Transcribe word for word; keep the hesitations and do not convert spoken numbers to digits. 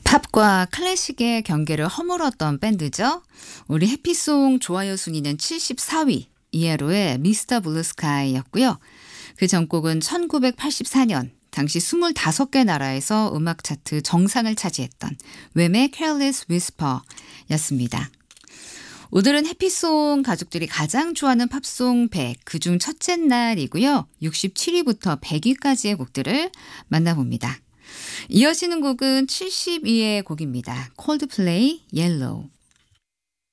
팝과 클래식의 경계를 허물었던 밴드죠. 우리 해피송 좋아요 순위는 칠십사 위, 이하로의 미스터 블루 스카이였고요. 그 전곡은 천구백팔십사 년 당시 스물다섯 개 나라에서 음악 차트 정상을 차지했던 웸의 Careless Whisper였습니다. 오늘은 해피송 가족들이 가장 좋아하는 팝송 백, 그중 첫째 날이고요. 육십칠 위부터 백 위까지의 곡들을 만나봅니다. 이어지는 곡은 칠십 위의 곡입니다. 콜드플레이 옐로우.